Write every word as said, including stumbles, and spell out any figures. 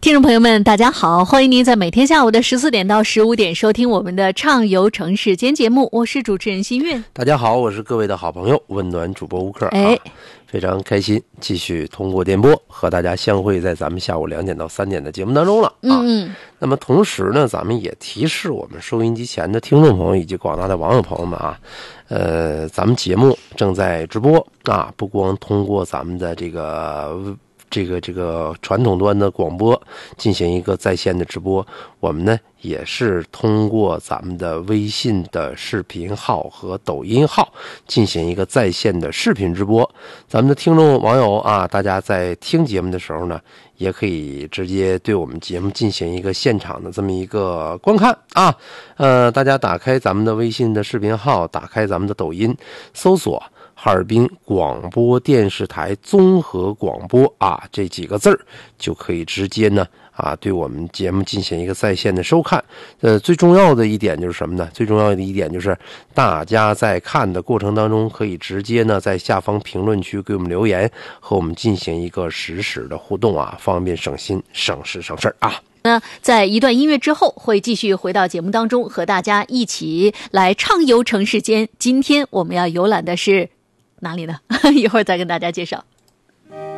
听众朋友们大家好，欢迎您在每天下午的十四点到十五点收听我们的畅游城市间节目，我是主持人新月。 大家好，我是各位的好朋友温暖主播吴克。 哎、啊， 非常开心继续通过电波和大家相会在咱们下午两点到三点的节目当中了啊。 嗯嗯。 那么同时呢，咱们也提示我们收音机前的听众朋友以及广大的网友朋友们啊，呃，咱们节目正在直播啊，不光通过咱们的这个这个这个传统端的广播进行一个在线的直播，我们呢也是通过咱们的微信的视频号和抖音号进行一个在线的视频直播。咱们的听众网友啊，大家在听节目的时候呢，也可以直接对我们节目进行一个现场的这么一个观看啊。呃，大家打开咱们的微信的视频号，打开咱们的抖音，搜索哈尔滨广播电视台综合广播啊这几个字儿，就可以直接呢啊对我们节目进行一个在线的收看。呃，最重要的一点就是什么呢？最重要的一点就是大家在看的过程当中，可以直接呢在下方评论区给我们留言，和我们进行一个实时的互动啊，方便省心省事省事啊。 那在一段音乐之后，会继续回到节目当中，和大家一起来畅游城市间。今天我们要游览的是哪里呢？一会儿再跟大家介绍。